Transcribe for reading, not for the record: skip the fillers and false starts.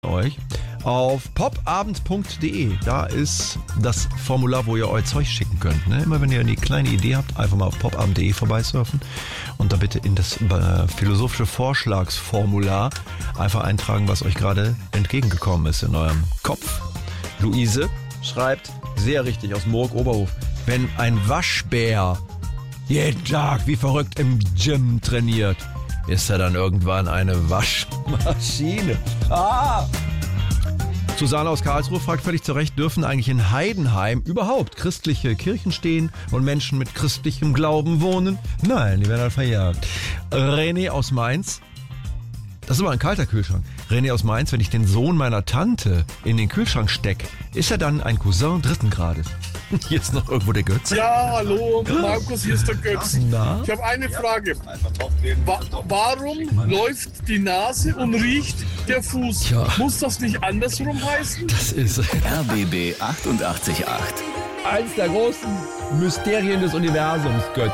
euch auf popabend.de. Da ist das Formular, wo ihr euer Zeug schicken könnt. Ne? Immer wenn ihr eine kleine Idee habt, einfach mal auf popabend.de vorbeisurfen und da bitte in das philosophische Vorschlagsformular einfach eintragen, was euch gerade entgegengekommen ist in eurem Kopf. Luise schreibt, sehr richtig, aus Moorg-Oberhof, wenn ein Waschbär jeden Tag wie verrückt im Gym trainiert, ist er dann irgendwann eine Waschmaschine. Susanne aus Karlsruhe fragt völlig zu Recht, dürfen eigentlich in Heidenheim überhaupt christliche Kirchen stehen und Menschen mit christlichem Glauben wohnen? Nein, die werden halt verjagt. René aus Mainz, das ist aber ein kalter Kühlschrank. René aus Mainz, wenn ich den Sohn meiner Tante in den Kühlschrank stecke, ist er dann ein Cousin dritten Grades? Hier ist noch irgendwo der Götz. Ja, hallo, Markus, hier ist der Götz. Na? Ich habe eine Frage. Warum läuft die Nase und riecht der Fuß? Tja. Muss das nicht andersrum heißen? Das ist RBB 88.8. eins der großen Mysterien des Universums, Götz.